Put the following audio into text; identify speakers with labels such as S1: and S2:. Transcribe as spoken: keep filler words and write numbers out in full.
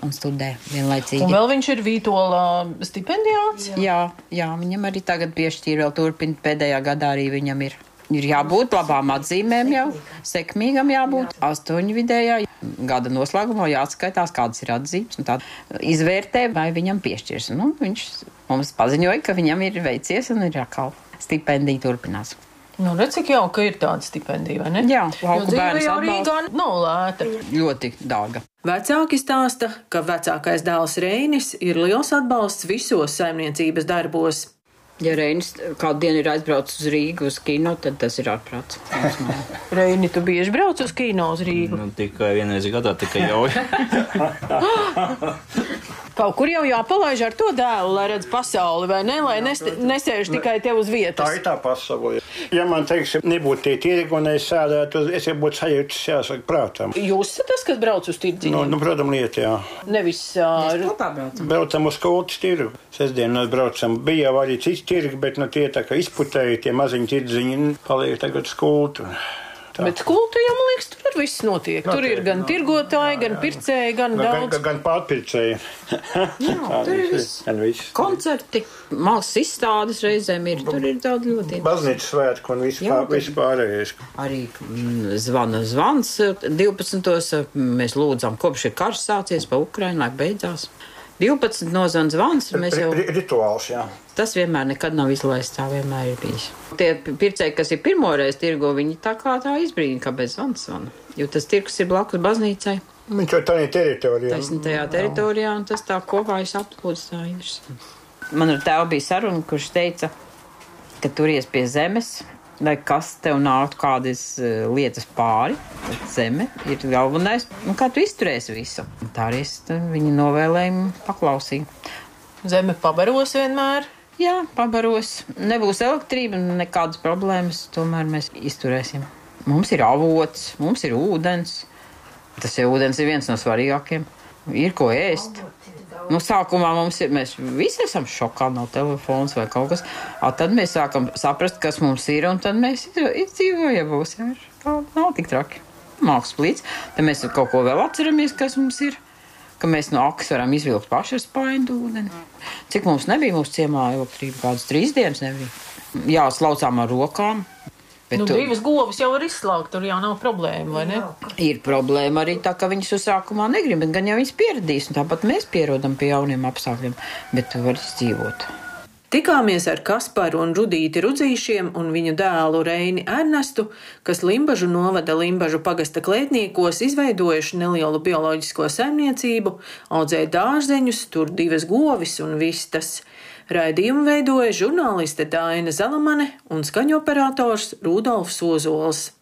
S1: un studē vienlaicīgi.
S2: Un vēl viņš ir Vītola stipendijāts?
S1: Jā, jā, viņam arī tagad piešķīra, vēl turpina pēdējā gadā arī viņam ir. Ir jābūt labām atzīmēm jau, sekmīgam jābūt, astoņu vidējā. Gada noslēgumā jāatskaitās, kādas ir atzīmes, un tā izvērtē, vai viņam piešķirs. Nu, viņš mums paziņoja, ka viņam ir veicies un ir atkal stipendija turpinās.
S2: Nu, redz, cik jauka ir tāda stipendija, vai ne?
S1: Jā,
S2: lauku bērns atbalsta. Rīgā nav lēta.
S1: Ļoti dārga.
S2: Vecāki stāsta, ka vecākais dēls Reinis ir liels atbalsts visos saimniecības darbos.
S1: Ja Reinis kādu dienu ir aizbraucis uz Rīgu uz kino, tad tas ir ārprāts.
S2: Reini, tu bieži brauc uz kino uz Rīgu?
S3: Nu, tikai vienreiz gadā, tikai jau.
S2: Kaut kur jau jāpalaiž ar to dēlu, lai redz pasauli, vai ne? Lai nes, nesēž tikai tev uz vietas.
S4: Tā ir tā pasaule. Ja man, teiksim, nebūtu tie tirgi un es sēdētu, es jau būtu sajūtis, jāsaka, prātam.
S2: Jūs esat tas, kas brauc uz tirdziņiem?
S4: Nu, nu, protams, lieta, jā.
S2: Nevis... Uh,
S4: braucam. braucam uz Kultas tirgu. Sestdien mēs braucam. Bija jau arī cits tirgi, bet nu tie tā kā izputēji, tie maziņi tirdziņi paliek tagad uz Kultu. Tā.
S2: Bet Kultu, jā, man liekas, tur viss notiek. notiek. Tur ir gan tirgotāji, gan pircēji, gan no, daudz.
S4: Gan, gan pārpircēji.
S1: Jā, tur ir viss.
S4: viss.
S1: Koncerti, mākslas izstādes reizēm ir. Tur ir daudz ļoti.
S4: Baznīcas svētku un viss pārējais.
S1: Arī mm, zvana zvans divpadsmitos. Mēs lūdzam, kopš ir karš sācies pa Ukrainu, lai beidzās. divpadsmit nozvan zvans. Mēs jau...
S4: Rituāls, jā.
S1: Tas vienmēr nekad nav izlaists, tā vienmēr ir bijis. Tie pircēji, kas ir pirmoreiz tirgo, viņi tā kā tā izbrīna, kāpēc zvans zvana. Jo tas tirgus ir blakus baznīcai.
S4: Viņš jau tādā teritorijā.
S1: Taisnītajā teritorijā, un tas tā kopā ir aplūdz tā ir. Man ar tēvu bija saruna, kurš teica, ka turies pie zemes, lai kas tev nāktu kādas lietas pāri. Zeme ir galvenais, un kā tu izturēsi visu. Tā arī es viņa novēlējumu paklausīju.
S2: Zeme pabaros vienmēr.
S1: Jā, pabaros. Nebūs elektrība, nekādas problēmas, tomēr mēs izturēsim. Mums ir avots, mums ir ūdens. Tas jau ūdens ir viens no svarīgākiem. Ir ko ēst. Nu, sākumā mums ir, mēs visi esam šokā, nav telefons vai kaut kas. A, tad mēs sākam saprast, kas mums ir, un tad mēs izdzīvojam būs. Jā, tā nav tik traki. Mākslas plīts. Tad mēs kaut ko vēl atceramies, kas mums ir. Ka mēs no akas varam izvilkt paši ar spaindu ūdeni. Cik mums nebija mūsu ciemā elektrība, kādas trīs dienas nebija. Jā, slaucām ar rokām.
S2: Bet nu, tu... divas govas jau var izslaukt, tur jau nav problēma, vai ne?
S1: Ir problēma arī tā, ka viņas uzsākumā negrib, bet gan jau viņas pieradīs, un tāpat mēs pierodam pie jauniem apstākļiem, bet tu vari izdzīvot.
S2: Tikāmies ar Kasparu un Rudīti Rudzīšiem un viņu dēlu Reini Ernestu, kas Limbažu novada Limbažu pagasta klētniekos izveidojuši nelielu bioloģisko saimniecību, audzēja dārzeņus, tur divas govis un vistas. Raidījumu veidoja žurnāliste Daina Zalamane un skaņoperators Rudolfs Ozols.